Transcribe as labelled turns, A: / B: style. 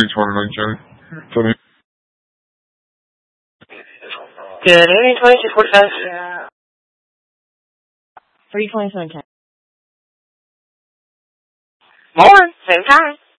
A: 329 County.
B: Good evening, 2245.
C: 327 County.
B: More, same time.